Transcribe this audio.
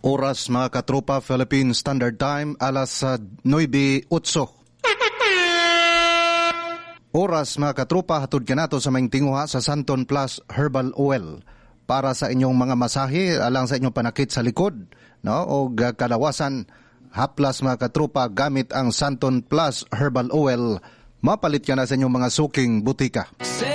Oras mga katropa, Philippine Standard Time, alas 9:08. Oras mga katropa, hatod ka nato sa maing tinguha sa Santon Plus Herbal Oil para sa inyong mga masahe, alang sa inyong panakit sa likod, no? O kalawasan, haplas mga katropa, gamit ang Santon Plus Herbal Oil, mapalit ka na sa inyong mga suking butika.